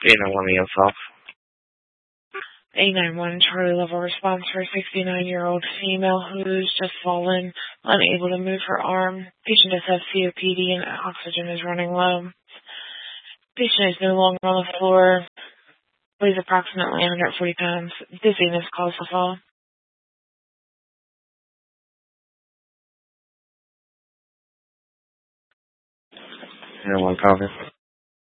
891 yourself. 891 Charlie level response for a 69-year-old female who's just fallen, unable to move her arm. Patient does have COPD and oxygen is running low. Patient is no longer on the floor, weighs approximately 140 pounds. Dizziness caused the fall. 891 copy.